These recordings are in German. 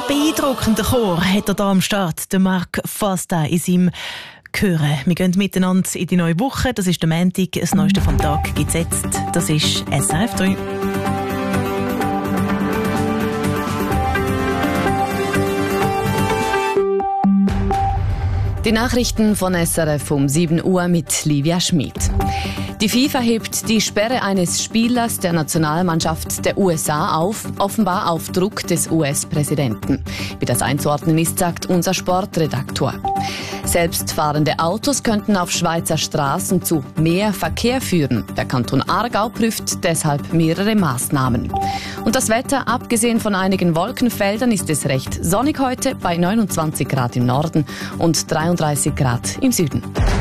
beeindruckenden Chor hat er hier am Start, der Mark Foster, in seinem Chören. Wir gehen miteinander in die neue Woche. Das ist der Montag. Das Neueste vom Tag gibt es jetzt. Das ist SRF 3. Die Nachrichten von SRF um 7 Uhr mit Livia Schmid. Die FIFA hebt die Sperre eines Spielers der Nationalmannschaft der USA auf, offenbar auf Druck des US-Präsidenten. Wie das einzuordnen ist, sagt unser Sportredaktor. Selbstfahrende Autos könnten auf Schweizer Straßen zu mehr Verkehr führen. Der Kanton Aargau prüft deshalb mehrere Maßnahmen. Und das Wetter, abgesehen von einigen Wolkenfeldern, ist es recht sonnig heute bei 29 Grad im Norden und 33 Grad im Süden.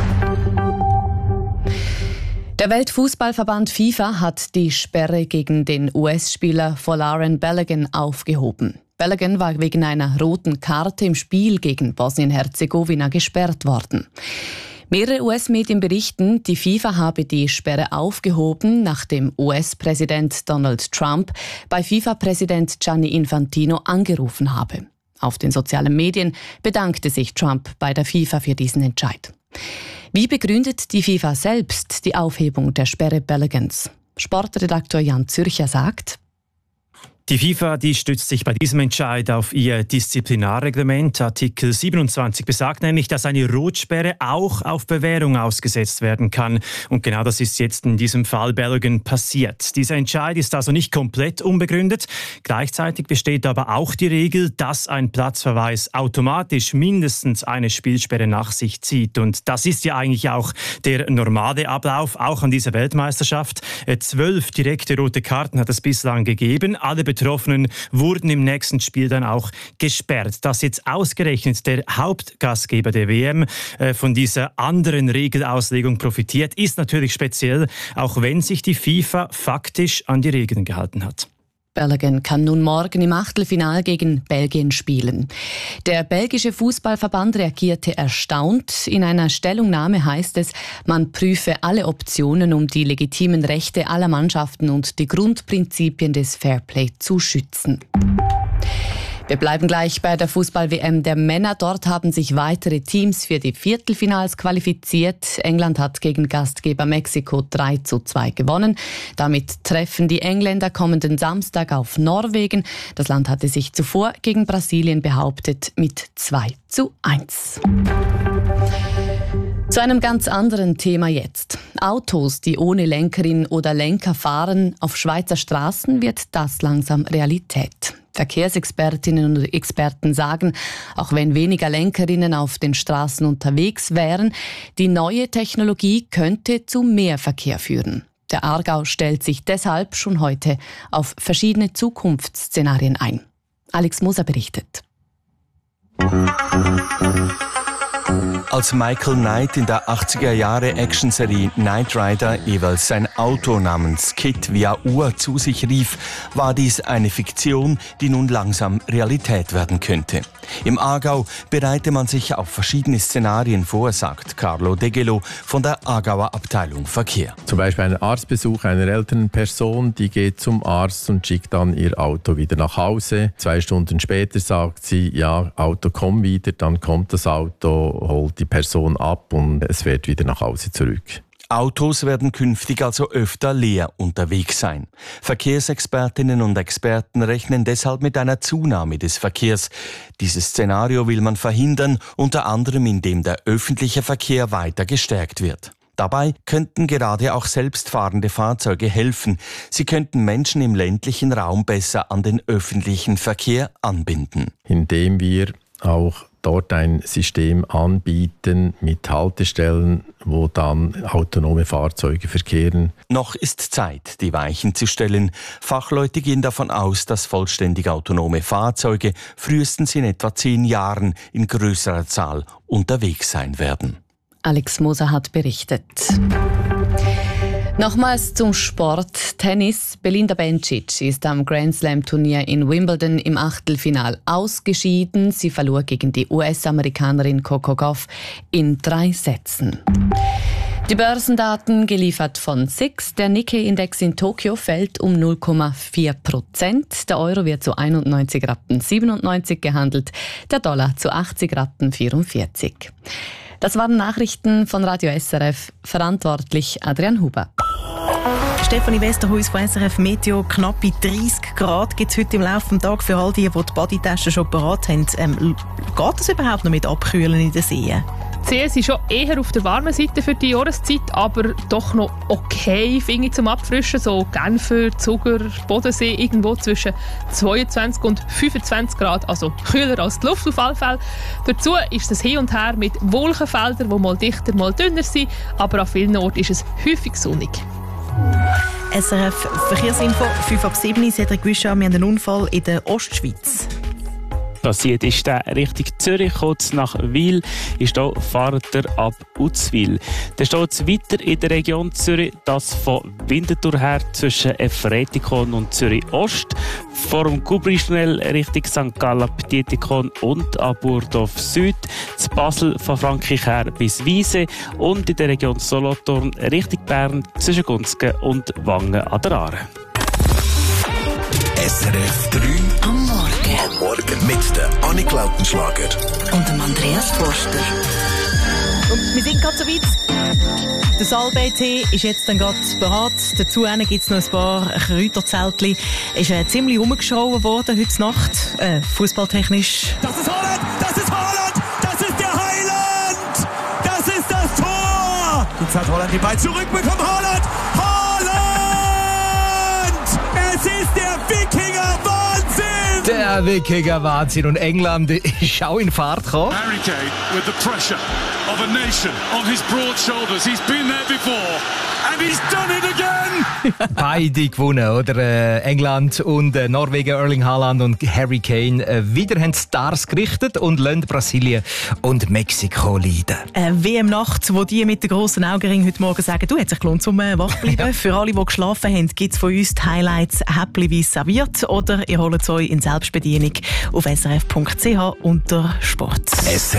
Der Weltfußballverband FIFA hat die Sperre gegen den US-Spieler Folarin Balogun aufgehoben. Balogun war wegen einer roten Karte im Spiel gegen Bosnien-Herzegowina gesperrt worden. Mehrere US-Medien berichten, die FIFA habe die Sperre aufgehoben, nachdem US-Präsident Donald Trump bei FIFA-Präsident Gianni Infantino angerufen habe. Auf den sozialen Medien bedankte sich Trump bei der FIFA für diesen Entscheid. Wie begründet die FIFA selbst die Aufhebung der Sperre Baloguns? Sportredaktor Jan Zürcher sagt: Die FIFA, die stützt sich bei diesem Entscheid auf ihr Disziplinarreglement. Artikel 27 besagt nämlich, dass eine Rotsperre auch auf Bewährung ausgesetzt werden kann. Und genau das ist jetzt in diesem Fall Balogun passiert. Dieser Entscheid ist also nicht komplett unbegründet. Gleichzeitig besteht aber auch die Regel, dass ein Platzverweis automatisch mindestens eine Spielsperre nach sich zieht. Und das ist ja eigentlich auch der normale Ablauf, auch an dieser Weltmeisterschaft. 12 direkte rote Karten hat es bislang gegeben. Alle Betroffenen wurden im nächsten Spiel dann auch gesperrt. Dass jetzt ausgerechnet der Hauptgastgeber der WM von dieser anderen Regelauslegung profitiert, ist natürlich speziell, auch wenn sich die FIFA faktisch an die Regeln gehalten hat. Balogun kann nun morgen im Achtelfinal gegen Belgien spielen. Der belgische Fußballverband reagierte erstaunt. In einer Stellungnahme heißt es, man prüfe alle Optionen, um die legitimen Rechte aller Mannschaften und die Grundprinzipien des Fairplay zu schützen. Wir bleiben gleich bei der Fußball-WM der Männer. Dort haben sich weitere Teams für die Viertelfinals qualifiziert. England hat gegen Gastgeber Mexiko 3:2 gewonnen. Damit treffen die Engländer kommenden Samstag auf Norwegen. Das Land hatte sich zuvor gegen Brasilien behauptet mit 2:1. Zu einem ganz anderen Thema jetzt. Autos, die ohne Lenkerin oder Lenker fahren, auf Schweizer Straßen wird das langsam Realität. Verkehrsexpertinnen und Experten sagen, auch wenn weniger Lenkerinnen auf den Straßen unterwegs wären, die neue Technologie könnte zu mehr Verkehr führen. Der Aargau stellt sich deshalb schon heute auf verschiedene Zukunftsszenarien ein. Alex Moser berichtet. Als Michael Knight in der 80er-Jahre-Actionserie Knight Rider jeweils sein Auto namens Kit via Uhr zu sich rief, war dies eine Fiktion, die nun langsam Realität werden könnte. Im Aargau bereite man sich auf verschiedene Szenarien vor, sagt Carlo Degelo von der Aargauer Abteilung Verkehr. Zum Beispiel ein Arztbesuch einer älteren Person, die geht zum Arzt und schickt dann ihr Auto wieder nach Hause. 2 Stunden später sagt sie, ja, Auto komm wieder, dann kommt das Auto, holt die Person ab und es fährt wieder nach Hause zurück. Autos werden künftig also öfter leer unterwegs sein. Verkehrsexpertinnen und Experten rechnen deshalb mit einer Zunahme des Verkehrs. Dieses Szenario will man verhindern, unter anderem indem der öffentliche Verkehr weiter gestärkt wird. Dabei könnten gerade auch selbstfahrende Fahrzeuge helfen. Sie könnten Menschen im ländlichen Raum besser an den öffentlichen Verkehr anbinden. Indem wir auch dort ein System anbieten mit Haltestellen, wo dann autonome Fahrzeuge verkehren. Noch ist Zeit, die Weichen zu stellen. Fachleute gehen davon aus, dass vollständig autonome Fahrzeuge frühestens in etwa 10 Jahren in größerer Zahl unterwegs sein werden. Alex Moser hat berichtet. Nochmals zum Sport. Tennis. Belinda Bencic ist am Grand-Slam-Turnier in Wimbledon im Achtelfinal ausgeschieden. Sie verlor gegen die US-Amerikanerin Coco Gauff in 3 Sätzen. Die Börsendaten geliefert von SIX. Der Nikkei-Index in Tokio fällt um 0,4%. Der Euro wird zu 91,97 Rappen gehandelt, der Dollar zu 80,44 Rappen. Das waren Nachrichten von Radio SRF. Verantwortlich Adrian Huber. Stefanie Westerhuis von SRF Meteo. Knappe 30 Grad gibt es heute im Laufe des Tages für all die Bodytaschen schon parat haben. Geht es überhaupt noch mit Abkühlen in den Seen? Die Seen sind schon eher auf der warmen Seite für die Jahreszeit, aber doch noch okay, finde ich, zum Abfrischen. So Genfer, Zuger, Bodensee, irgendwo zwischen 22 und 25 Grad, also kühler als die Luft auf alle Fälle. Dazu ist es hin und her mit Wolkenfeldern, die mal dichter, mal dünner sind, aber an vielen Orten ist es häufig sonnig. SRF Verkehrsinfo, 5:07, Cedric Guichard, wir haben einen Unfall in der Ostschweiz. Passiert ist der Richtung Zürich, kurz nach Wil, ist hier fahrt er ab Uzwil. Dann steht es weiter in der Region Zürich, das von Winterthur her zwischen Efretikon und Zürich Ost, vor dem Gubrischnell Richtung St. Gallen, Dietikon und Aburdorf Süd, zu Basel von Frankreich her bis Wiese und in der Region Solothurn Richtung Bern zwischen Gunzgen und Wangen an der Aare. SRF 3 am Morgen. Mit der Annik Lautenschlager und dem Andreas Forster. Und wir sind gerade so weit. Der Salbei-Tee ist jetzt dann gerade bereit. Dazu gibt es noch ein paar Kräuterzeltchen. Ist ziemlich umgeschrauben worden heute Nacht, fußballtechnisch. Das ist Haaland! Das ist Haaland! Das ist der Heiland! Das ist das Tor! Jetzt hat Haaland den Ball zurückbekommen. Haaland! Es ist der Wikinger-Wahnsinn! Der Wikinger-Wahnsinn. Und England ist auch in Fahrt gekommen. Harry Kane with the pressure of a nation on his broad shoulders. He's been there before. And he's done it again! Beide gewonnen, oder? England und Norwegen, Erling Haaland und Harry Kane. Wieder haben Stars gerichtet und lassen Brasilien und Mexiko leiden. WM-Nacht, wo die mit den grossen Augenringen heute Morgen sagen, du, hat sich gelohnt zum Wachbleiben. Für alle, die geschlafen haben, gibt es von uns die Highlights häppchenweise serviert oder ihr holt es euch in Selbstbedienung auf srf.ch unter Sport.